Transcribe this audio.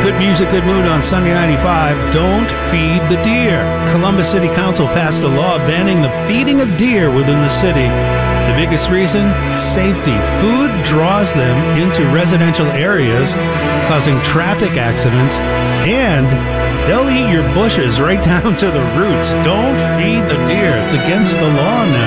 Good music, good mood on Sunday 95. Don't feed the deer. Columbus City Council passed a law banning the feeding of deer within the city. The biggest reason? Safety. Food draws them into residential areas, causing traffic accidents, and they'll eat your bushes right down to the roots. Don't feed the deer. It's against the law now.